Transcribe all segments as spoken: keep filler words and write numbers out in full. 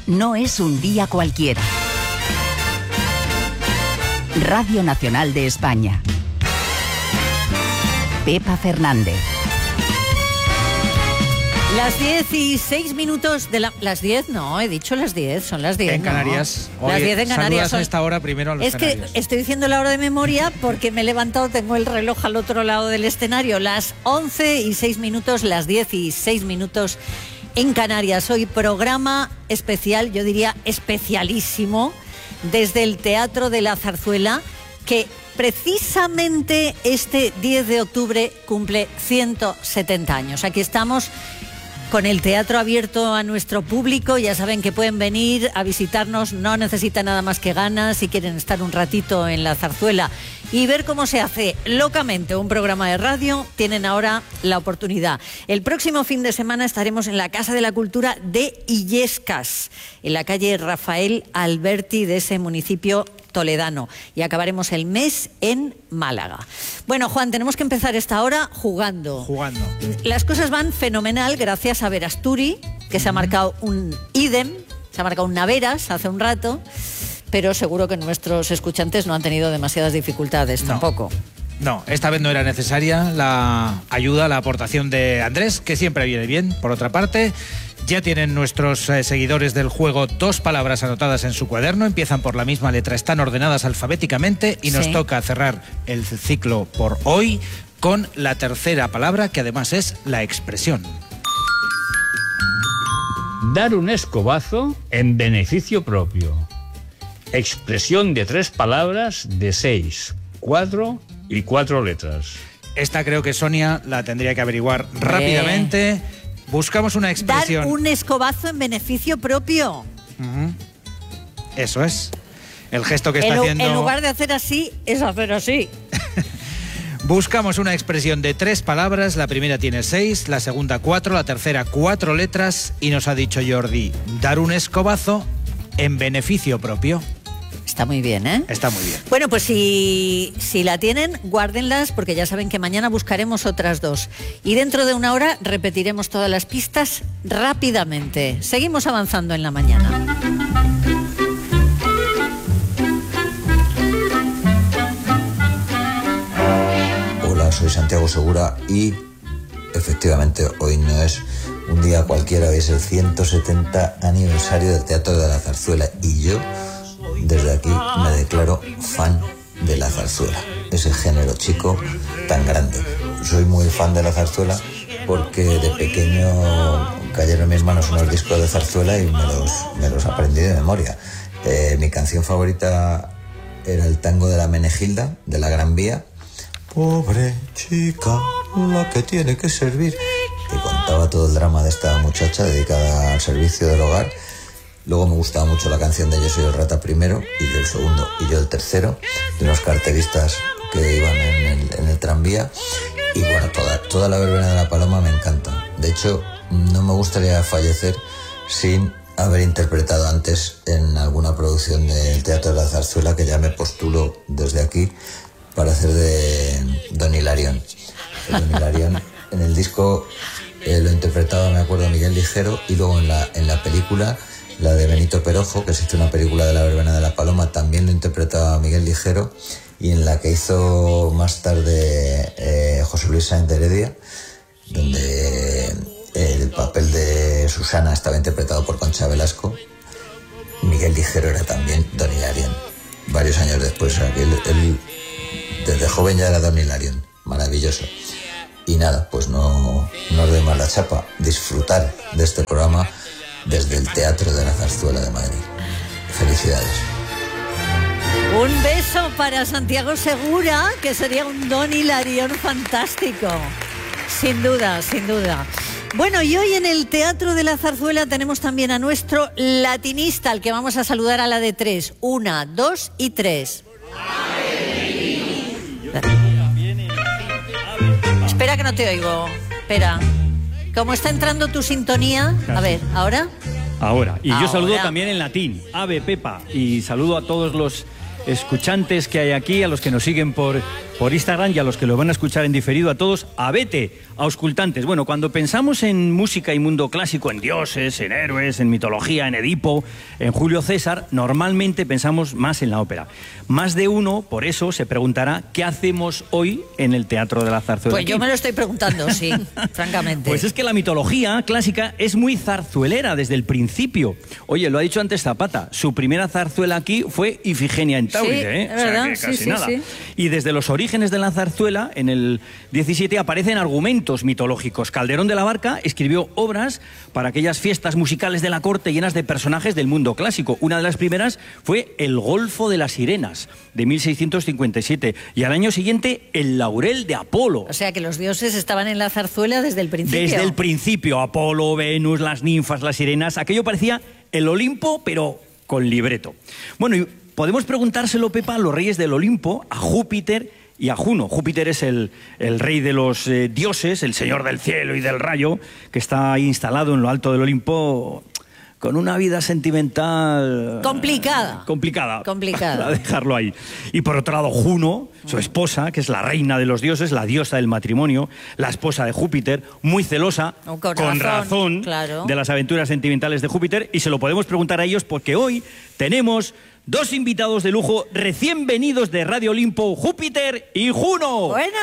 no es un día cualquiera. Radio Nacional de España. Pepa Fernández. Las diez y seis minutos de la... Las diez, no, he dicho las diez, son las diez. En Canarias. No. Las diez en Canarias. Saludas a esta hora primero a los es canarios. que estoy diciendo la hora de memoria porque me he levantado, tengo el reloj al otro lado del escenario. Las once y seis minutos, las diez y seis minutos en Canarias. Hoy programa especial, yo diría especialísimo, desde el Teatro de la Zarzuela, que precisamente este diez de octubre cumple ciento setenta años. Aquí estamos con el teatro abierto a nuestro público. Ya saben que pueden venir a visitarnos, no necesitan nada más que ganas. Si quieren estar un ratito en la zarzuela y ver cómo se hace locamente un programa de radio, tienen ahora la oportunidad. El próximo fin de semana estaremos en la Casa de la Cultura de Illescas, en la calle Rafael Alberti de ese municipio toledano, y acabaremos el mes en Málaga. Bueno, Juan, tenemos que empezar esta hora jugando. Jugando. Las cosas van fenomenal gracias a Verasturi, que se ha marcado un ídem, se ha marcado un Naveras hace un rato, pero seguro que nuestros escuchantes no han tenido demasiadas dificultades, No. tampoco. No, esta vez no era necesaria la ayuda, la aportación de Andrés, que siempre viene bien. Por otra parte, ya tienen nuestros eh, seguidores del juego dos palabras anotadas en su cuaderno, empiezan por la misma letra, están ordenadas alfabéticamente y nos Sí. toca cerrar el ciclo por hoy con la tercera palabra, que además es la expresión. Dar un escobazo en beneficio propio. Expresión de tres palabras de seis, cuatro y cuatro letras. Esta creo que Sonia la tendría que averiguar rápidamente. Buscamos una expresión. Dar un escobazo en beneficio propio. Ujú. Eso es. El gesto que está En, lu- haciendo... en lugar de hacer así, es hacer así. Buscamos una expresión de tres palabras. La primera tiene seis, la segunda cuatro, la tercera cuatro letras. Y nos ha dicho Jordi, dar un escobazo en beneficio propio. Está muy bien, ¿eh? Está muy bien. Bueno, pues si, si la tienen, guárdenlas, porque ya saben que mañana buscaremos otras dos. Y dentro de una hora repetiremos todas las pistas rápidamente. Seguimos avanzando en la mañana. Hola, soy Santiago Segura y efectivamente hoy no es un día cualquiera, hoy es el ciento setenta aniversario del Teatro de la Zarzuela y yo desde aquí me declaro fan de la zarzuela, ese género chico tan grande. Soy muy fan de la zarzuela porque de pequeño cayeron en mis manos unos discos de zarzuela y me los, me los aprendí de memoria. Eh, mi canción favorita era el tango de la Menegilda, de la Gran Vía. Pobre chica, la que tiene que servir. Que contaba todo el drama de esta muchacha dedicada al servicio del hogar. Luego me gustaba mucho la canción de Yo soy el rata primero, y yo el segundo, y yo el tercero, de unos carteristas que iban en el, en el tranvía. Y bueno, toda, toda la verbena de la Paloma me encanta. De hecho, no me gustaría fallecer sin haber interpretado antes en alguna producción del Teatro de la Zarzuela, que ya me postulo desde aquí para hacer de Don Hilarión. El Don Hilarión en el disco eh, lo interpretaba, me acuerdo, Miguel Ligero, y luego en la, en la película, la de Benito Perojo, que se hizo una película de la verbena de la Paloma, también lo interpretaba Miguel Ligero, y en la que hizo más tarde eh, José Luis Sáenz de Heredia, donde el papel de Susana estaba interpretado por Concha Velasco, Miguel Ligero era también Don Hilarión, varios años después. O sea, que él, él desde joven ya era Don Hilarión, maravilloso. Y nada, pues no, no os doy más la chapa, disfrutar de este programa desde el Teatro de la Zarzuela de Madrid. Felicidades. Un beso para Santiago Segura, que sería un Don Hilarión fantástico. Sin duda, sin duda. Bueno, y hoy en el Teatro de la Zarzuela tenemos también a nuestro latinista, al que vamos a saludar a la de tres. Una, dos y tres. Espera que no te oigo. Espera. ¿Cómo está entrando tu sintonía? A ver, ¿ahora? Ahora. Y Ahora. yo saludo también en latín. Ave Pepa. Y saludo a todos los escuchantes que hay aquí, a los que nos siguen por, por Instagram, y a los que lo van a escuchar en diferido, a todos, abete, auscultantes. Bueno, cuando pensamos en música y mundo clásico, en dioses, en héroes, en mitología, en Edipo, en Julio César, normalmente pensamos más en la ópera. Más de uno, por eso, se preguntará ¿qué hacemos hoy en el Teatro de la Zarzuela? Pues yo me lo estoy preguntando, sí, francamente. Pues es que la mitología clásica es muy zarzuelera desde el principio. Oye, lo ha dicho antes Zapata, su primera zarzuela aquí fue Ifigenia en Táuride, Sí, ¿eh? es verdad, O sea, que sí, casi sí, nada. sí. Y desde los orígenes de la zarzuela, en el diecisiete, aparecen argumentos mitológicos. Calderón de la Barca escribió obras para aquellas fiestas musicales de la corte llenas de personajes del mundo clásico. Una de las primeras fue El Golfo de las Sirenas, de mil seiscientos cincuenta y siete. Y al año siguiente, El Laurel de Apolo. O sea que los dioses estaban en la zarzuela desde el principio. Desde el principio, Apolo, Venus, las ninfas, las sirenas, aquello parecía el Olimpo, pero con libreto. Bueno, y podemos preguntárselo, Pepa, a los reyes del Olimpo, a Júpiter y a Juno. Júpiter es el, el rey de los eh, dioses, el señor del cielo y del rayo, que está ahí instalado en lo alto del Olimpo, con una vida sentimental... Complicada. Complicada. Complicada. A dejarlo ahí. Y por otro lado, Juno, su esposa, que es la reina de los dioses, la diosa del matrimonio, la esposa de Júpiter, muy celosa, Con con razón, razón, claro. de las aventuras sentimentales de Júpiter, y se lo podemos preguntar a ellos porque hoy tenemos dos invitados de lujo recién venidos de Radio Olimpo, Júpiter y Juno. Bueno,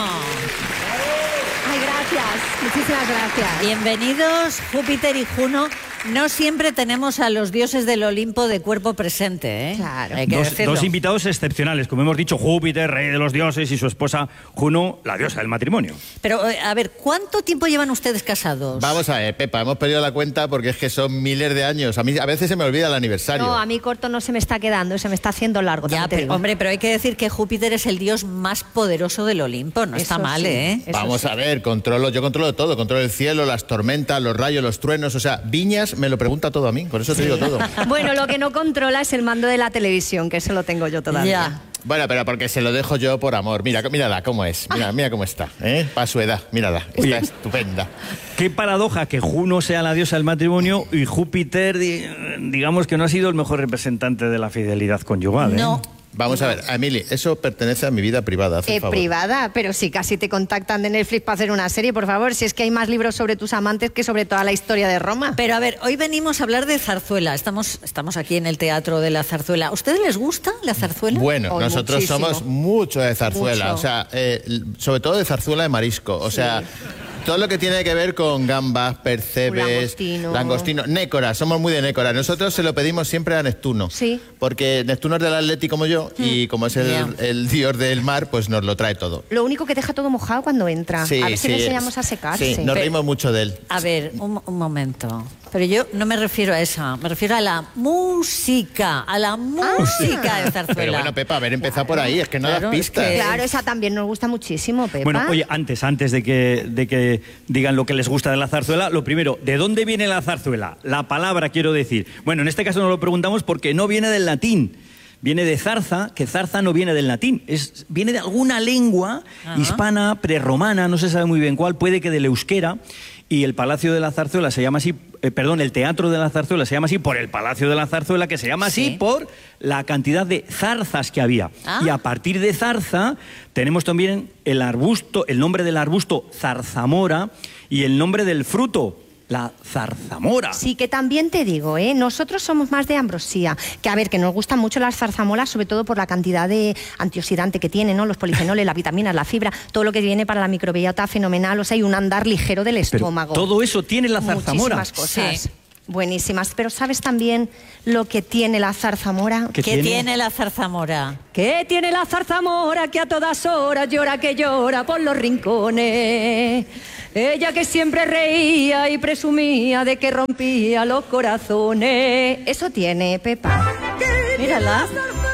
Ay, gracias. Muchísimas gracias. bienvenidos Júpiter y Juno. No siempre tenemos a los dioses del Olimpo de cuerpo presente, ¿eh? Claro. Hay que Dos, decirlo. dos invitados excepcionales, como hemos dicho, Júpiter, rey de los dioses, y su esposa Juno, la diosa del matrimonio. Pero, eh, a ver, ¿cuánto tiempo llevan ustedes casados? Vamos a ver, Pepa, hemos perdido la cuenta porque es que son miles de años. A mí a veces se me olvida el aniversario. No, a mí corto no se me está quedando, se me está haciendo largo. Ya, también te pero, digo. hombre, pero hay que decir que Júpiter es el dios más poderoso del Olimpo. No está Eso mal, sí. ¿eh? Eso Vamos sí. a ver, controlo, yo controlo todo, controlo el cielo, las tormentas, los rayos, los truenos, o sea, Viñas me lo pregunta todo a mí, por eso te digo todo. Bueno, lo que no controla es el mando de la televisión, que eso lo tengo yo todavía. Ya. Bueno, pero porque se lo dejo yo por amor. Mira, mírala cómo es, mira, mira cómo está, ¿eh? Para su edad, mírala, está Oye. estupenda. Qué paradoja que Juno sea la diosa del matrimonio y Júpiter, di- digamos que no ha sido el mejor representante de la fidelidad conyugal, ¿eh? No. Vamos a ver, Emily, eso pertenece a mi vida privada, haz el Eh, favor. privada, pero si casi te contactan de Netflix para hacer una serie, por favor, si es que hay más libros sobre tus amantes que sobre toda la historia de Roma. Pero a ver, hoy venimos a hablar de zarzuela. Estamos, estamos aquí en el Teatro de la Zarzuela. ¿A ustedes les gusta la zarzuela? Bueno, Oh, nosotros muchísimo. somos mucho de zarzuela, Mucho. o sea, eh, sobre todo de zarzuela de marisco, o sea, todo lo que tiene que ver con gambas, percebes, Langostino. langostino, nécora, somos muy de nécora. Nosotros se lo pedimos siempre a Neptuno, Sí. porque Neptuno es del Atleti como yo y como es el, Ya. el dios del mar, pues nos lo trae todo. Lo único que deja todo mojado cuando entra. Sí, a ver si sí, le enseñamos a secarse. Sí, nos reímos mucho de él. A ver, un, un momento. Pero yo no me refiero a esa, me refiero a la música, a la música de zarzuela. Pero bueno, Pepa, haber empezado por ahí, es que no Claro, das es pistas. que- Claro, esa también nos gusta muchísimo, Pepa. Bueno, oye, antes, antes de que, de que digan lo que les gusta de la zarzuela, lo primero, ¿de dónde viene la zarzuela? La palabra, quiero decir. Bueno, en este caso nos lo preguntamos porque no viene del latín. Viene de zarza, que zarza no viene del latín. Es, viene de alguna lengua Ajá. hispana, prerromana, no se sabe muy bien cuál, puede que del euskera. Y el Palacio de la Zarzuela se llama así, eh, perdón, el Teatro de la Zarzuela se llama así por el Palacio de la Zarzuela, que se llama así Sí. por la cantidad de zarzas que había. Ah. Y a partir de zarza tenemos también el arbusto, el nombre del arbusto zarzamora y el nombre del fruto, la zarzamora. Sí, que también te digo, ¿eh? Nosotros somos más de ambrosía, que a ver, que nos gustan mucho las zarzamoras, sobre todo por la cantidad de antioxidante que tiene, ¿no? Los polifenoles, las vitaminas, la fibra, todo lo que viene para la microbiota fenomenal, o sea, hay un andar ligero del Pero estómago. todo eso tiene la zarzamora. Muchísimas cosas. Sí. Buenísimas, pero ¿sabes también lo que tiene la zarzamora? ¿Qué ¿Qué tiene? tiene la zarzamora? ¿Qué tiene la zarzamora que a todas horas llora que llora por los rincones? Ella que siempre reía y presumía de que rompía los corazones. Eso tiene, Pepa. Mírala.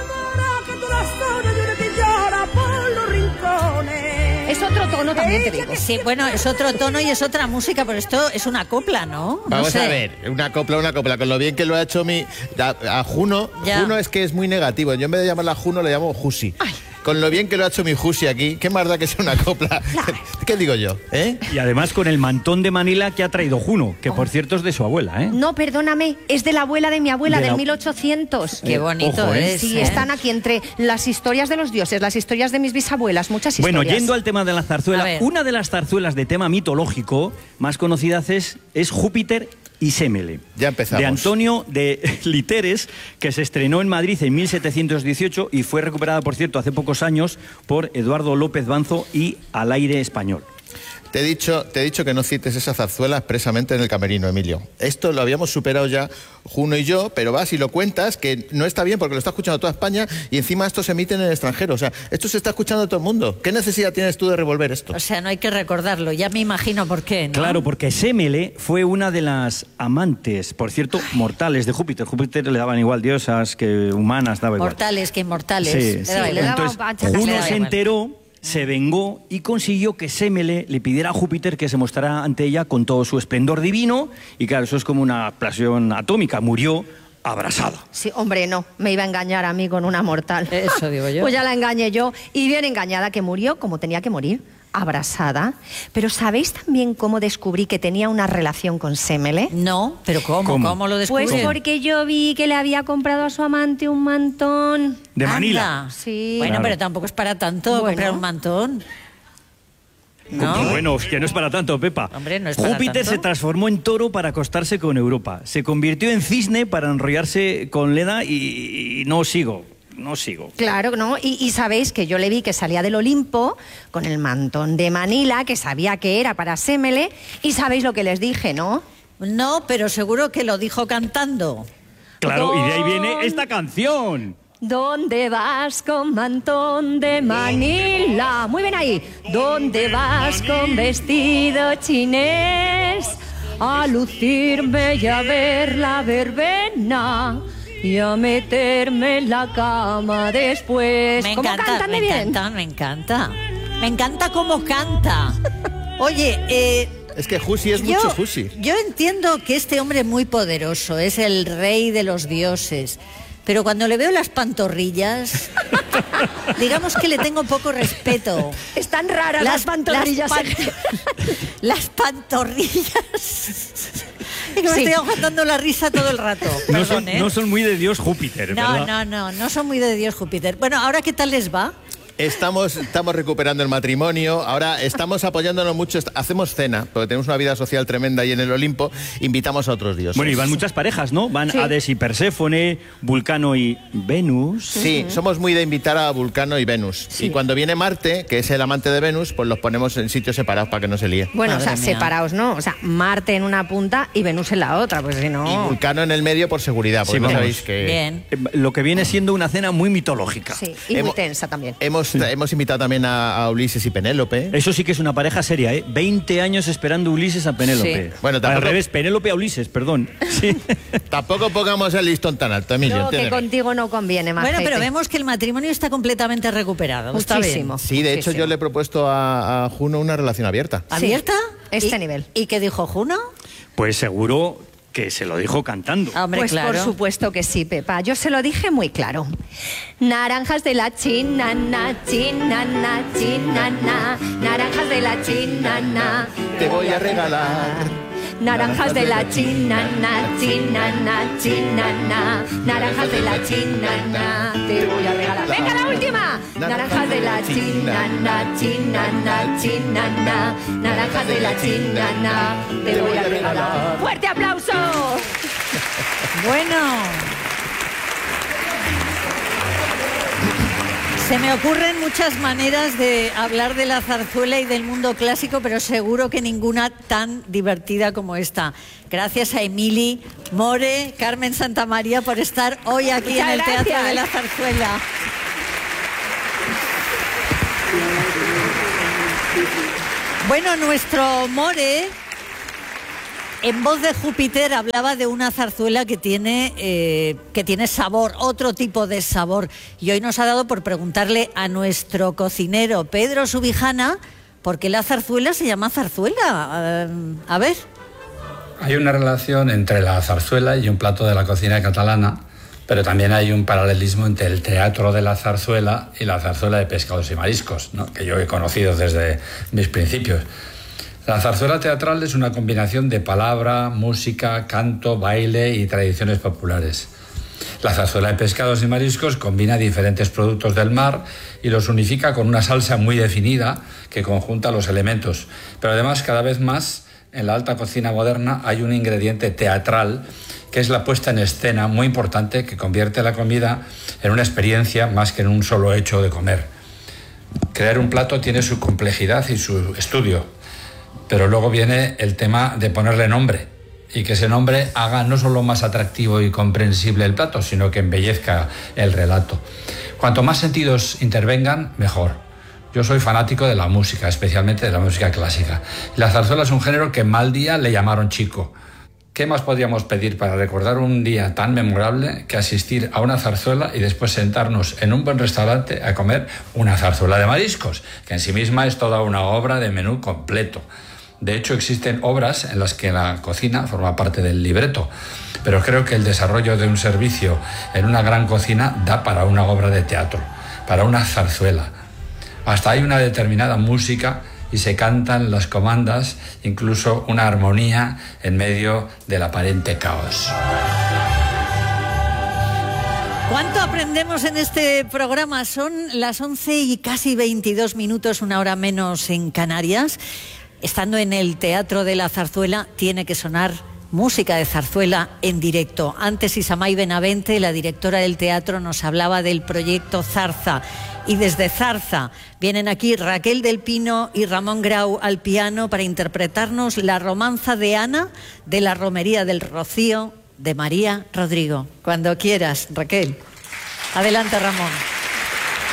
Es otro tono también, te digo. Sí, bueno, es otro tono y es otra música, pero esto es una copla, ¿no? No Vamos sé. a ver, una copla, una copla, con lo bien que lo ha hecho mi... A, a Juno, Ya. Juno es que es muy negativo. Yo en vez de llamarla Juno le llamo Jusi. con lo bien que lo ha hecho mi Jusi aquí, qué más da que sea una copla. ¿Qué digo yo? ¿Eh? Y además con el mantón de Manila que ha traído Juno, que por cierto es de su abuela, ¿eh? No, perdóname, es de la abuela de mi abuela, De del la- mil ochocientos. Qué bonito Ojo, ¿eh? es. Sí, ¿eh? están aquí entre las historias de los dioses, las historias de mis bisabuelas, muchas historias. Bueno, yendo al tema de la A zarzuela, ver. una de las zarzuelas de tema mitológico más conocidas es, es Júpiter y Sémele. Ya empezamos. De Antonio de Literes, que se estrenó en Madrid en mil setecientos dieciocho y fue recuperada, por cierto, hace pocos años por Eduardo López Banzo y Al Aire Español. Te he dicho, te he dicho que no cites esa zarzuela expresamente en el camerino, Emilio. Esto lo habíamos superado ya Juno y yo, pero vas y lo cuentas, que no está bien porque lo está escuchando toda España y encima esto se emite en el extranjero. O sea, esto se está escuchando todo el mundo. ¿Qué necesidad tienes tú de revolver esto? O sea, no hay que recordarlo, ya me imagino por qué, ¿no? Claro, porque Sémele fue una de las amantes, por cierto, mortales de Júpiter. Júpiter le daban igual diosas que humanas, daba igual. Mortales que inmortales. Sí, Le sí. daba le igual. daba Entonces, panchas, Juno le daba se igual. enteró, se vengó y consiguió que Sémele le pidiera a Júpiter que se mostrara ante ella con todo su esplendor divino. Y claro, eso es como una explosión atómica. Murió abrasada. Sí, hombre, no, me iba a engañar a mí con una mortal. Eso digo yo. Pues ya la engañé yo, y bien engañada, que murió como tenía que morir, abrasada. Pero ¿sabéis también cómo descubrí que tenía una relación con Sémele? No, pero ¿cómo? ¿Cómo, ¿Cómo? lo descubrieron? Pues porque yo vi que le había comprado a su amante un mantón. De Anda. Manila. Sí. Bueno, Claro. pero tampoco es para tanto Bueno. comprar un mantón. ¿No? Como, Bueno, que no es para tanto, Pepa. Hombre, no es para Júpiter tanto. se transformó en toro para acostarse con Europa. Se convirtió en cisne para enrollarse con Leda y, y no sigo, no sigo. Claro, ¿no? Y, y sabéis que yo le vi que salía del Olimpo con el mantón de Manila, que sabía que era para Sémele, y sabéis lo que les dije, ¿no? No, pero seguro que lo dijo cantando. Claro, y de ahí viene esta canción. ¿Dónde vas con mantón de Manila? Muy bien ahí. ¿Dónde vas con vestido chinés? A lucirme y a ver la verbena y a meterme en la cama después. Me ¿Cómo encanta, cantan de me bien? encanta, me encanta. Me encanta cómo canta. Oye, eh, Es que Jusi es mucho Jusi. yo entiendo que este hombre es muy poderoso, es el rey de los dioses. Pero cuando le veo las pantorrillas, digamos que le tengo poco respeto. Están raras las, pantorrillas. Las, pan- las pantorrillas. Es que me Sí. estoy aguantando la risa todo el rato. No son, Perdón, ¿eh? no son muy de Dios Júpiter, No, ¿verdad? no, no, no son muy de Dios Júpiter. Bueno, ¿ahora qué tal les va? Estamos, estamos recuperando el matrimonio, ahora estamos apoyándonos mucho, est- hacemos cena, porque tenemos una vida social tremenda ahí en el Olimpo, invitamos a otros dioses. Bueno, y van muchas parejas, ¿no? Van Sí. Hades y Perséfone, Vulcano y Venus. Sí, somos muy de invitar a Vulcano y Venus. Y cuando viene Marte, que es el amante de Venus, pues los ponemos en sitios separados para que no se líe. Bueno, Madre o sea, mía. separaos, ¿no? O sea, Marte en una punta y Venus en la otra, pues si Y no... Vulcano en el medio por seguridad, porque Sí, no vamos. sabéis que... Bien. Eh, Lo que viene siendo una cena muy mitológica. Sí, y muy Hemos- tensa también. Hemos, hemos invitado también a, a Ulises y Penélope. Eso sí que es una pareja seria, ¿eh? veinte años esperando Ulises a Penélope. Sí. Bueno, Al tampoco- revés, Penélope a Ulises, perdón. Sí. Tampoco pongamos el listón tan alto, Emilio. No, que entiéndeme. contigo no conviene más. Bueno, pero vemos que el matrimonio está completamente recuperado. Está bien. Muchísimo. Sí, de hecho muchísimo. yo le he propuesto a, a Juno una relación abierta. ¿Abierta? este ¿Y- nivel. ¿Y qué dijo Juno? Pues seguro que se lo dijo cantando. Hombre, Pues claro. por supuesto que sí, Pepa. Yo se lo dije muy claro. Naranjas de la china, na, china, na, china, na. Naranjas de la china, na. Te voy a regalar. Naranjas de la china, na, china, na, china, na. Naranjas de la china, na. Te voy a regalar. ¡Venga, la última! Naranjas de la china, na, china, na, china, na. Naranjas de la china, na. Te voy a regalar. ¡Fuerte aplauso! Bueno. Se me ocurren muchas maneras de hablar de la zarzuela y del mundo clásico, pero seguro que ninguna tan divertida como esta. Gracias a Emili More, Carmen Santamaría, por estar hoy aquí Muchas en el Teatro gracias. de la Zarzuela. Bueno, nuestro More, en voz de Júpiter, hablaba de una zarzuela que tiene, eh, que tiene sabor, otro tipo de sabor. Y hoy nos ha dado por preguntarle a nuestro cocinero Pedro Subijana por qué la zarzuela se llama zarzuela. Eh, a ver. Hay una relación entre la zarzuela y un plato de la cocina catalana, Pero también hay un paralelismo entre el teatro de la zarzuela y la zarzuela de pescados y mariscos, ¿no? Que yo he conocido desde mis principios. La zarzuela teatral es una combinación de palabra, música, canto, baile y tradiciones populares. La zarzuela de pescados y mariscos combina diferentes productos del mar y los unifica con una salsa muy definida que conjunta los elementos. Pero además, cada vez más, en la alta cocina moderna hay un ingrediente teatral, que es la puesta en escena muy importante que convierte la comida en una experiencia más que en un solo hecho de comer. Crear un plato tiene su complejidad y su estudio, pero luego viene el tema de ponerle nombre y que ese nombre haga no solo más atractivo y comprensible el plato, sino que embellezca el relato. Cuanto más sentidos intervengan, mejor. Yo soy fanático de la música, especialmente de la música clásica. La zarzuela es un género que mal día le llamaron chico. ¿Qué más podríamos pedir para recordar un día tan memorable que asistir a una zarzuela y después sentarnos en un buen restaurante a comer una zarzuela de mariscos, que en sí misma es toda una obra de menú completo? De hecho, existen obras en las que la cocina forma parte del libreto, pero creo que el desarrollo de un servicio en una gran cocina da para una obra de teatro, para una zarzuela. Hasta hay una determinada música y se cantan las comandas, incluso una armonía en medio del aparente caos. ¿Cuánto aprendemos en este programa? Son las once y casi veintidós minutos, una hora menos en Canarias. Estando en el Teatro de la Zarzuela, tiene que sonar música de zarzuela en directo. Antes Isamay Benavente, la directora del teatro, nos hablaba del proyecto Zarza. Y desde Zarza vienen aquí Raquel del Pino y Ramón Grau al piano para interpretarnos la romanza de Ana de la Romería del Rocío de María Rodrigo. Cuando quieras, Raquel. Adelante, Ramón.